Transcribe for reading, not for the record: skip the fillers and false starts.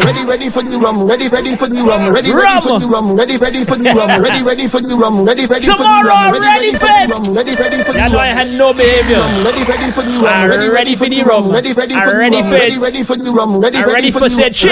ready for the rum, ready for the rum, ready for the rum, ready for the rum, ready for the rum, ready for the rum, tomorrow ready for the rum, ready for the rum. That's why I had no behavior. Ready for the rum, ready for the rum, ready for the rum, ready for the rum, ready for the rum, ready for the rum.